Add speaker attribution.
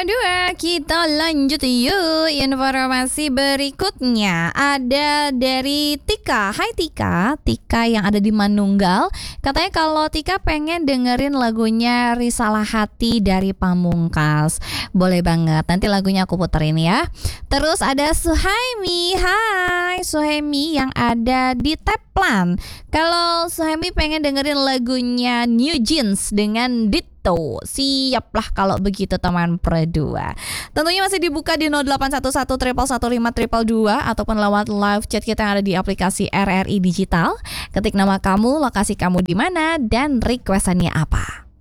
Speaker 1: Perdua, kita lanjut yuk. Informasi berikutnya ada dari Tika. Hai Tika, Tika yang ada di Manunggal. Katanya kalau Tika pengen dengerin lagunya Risalah Hati dari Pamungkas. Boleh banget, nanti lagunya aku puterin ya. Terus ada Suhaimi. Hai Suhaimi yang ada di Teplan. Kalau Suhaimi pengen dengerin lagunya New Jeans dengan Ditto, siaplah kalau begitu teman Perdua. Tentunya masih dibuka di 0811 115 ataupun lewat live chat kita yang ada di aplikasi RRI Digital. Ketik nama kamu, lokasi kamu di mana, dan requestannya apa.